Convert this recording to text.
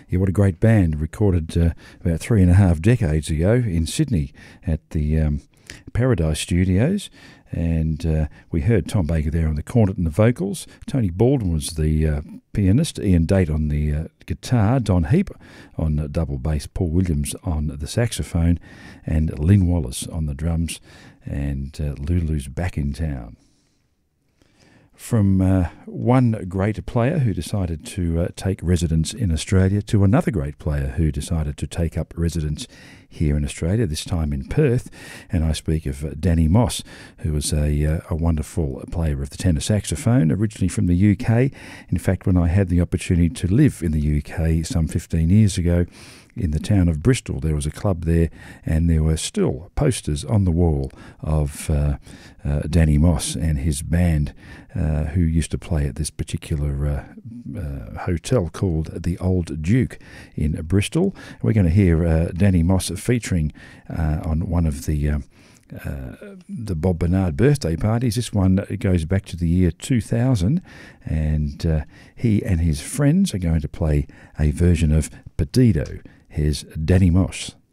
Yeah, what a great band, recorded about 3.5 decades ago in Sydney at the Paradise Studios. And we heard Tom Baker there on the cornet and the vocals. Tony Baldwin was the pianist, Ian Date on the guitar, Don Heap on double bass, Paul Williams on the saxophone, and Lynn Wallace on the drums, and Lulu's Back in Town. From one great player who decided to take residence in Australia to another great player who decided to take up residence here in Australia, this time in Perth. And I speak of Danny Moss, who was a wonderful player of the tenor saxophone, originally from the UK. In fact, when I had the opportunity to live in the UK some 15 years ago, in the town of Bristol, there was a club there, and there were still posters on the wall of Danny Moss and his band, who used to play at this particular hotel called the Old Duke in Bristol. We're going to hear Danny Moss featuring on one of the Bob Bernard birthday parties. This one goes back to the year 2000, and he and his friends are going to play a version of Perdido. Here's Danny Moss.